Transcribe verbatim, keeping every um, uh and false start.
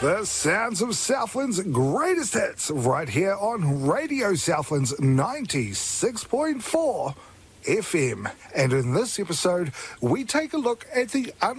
The sounds of Southland's greatest hits right here on Radio Southland's ninety-six point four F M. And in this episode, we take a look at the